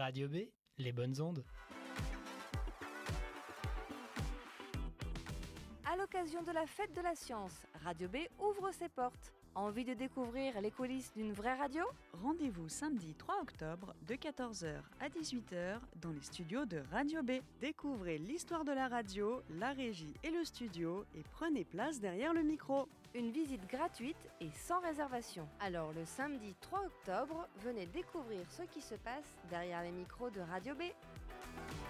Radio B, les bonnes ondes. À l'occasion de la fête de la science, Radio B ouvre ses portes. Envie de découvrir les coulisses d'une vraie radio ? Rendez-vous samedi 3 octobre de 14h à 18h dans les studios de Radio B. Découvrez l'histoire de la radio, la régie et le studio et prenez place derrière le micro. Une visite gratuite et sans réservation. Alors le samedi 3 octobre, venez découvrir ce qui se passe derrière les micros de Radio B.